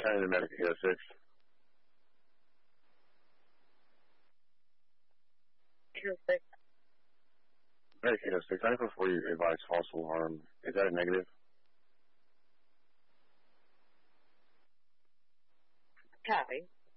turn into Medicaid 6. Medicaid 6, I prefer you advise false alarm. Is that a negative? Copy.